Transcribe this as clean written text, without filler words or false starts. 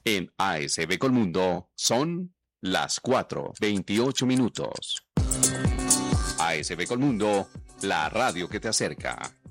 En ASB Colmundo son las 4:28. ASB Colmundo, la radio que te acerca.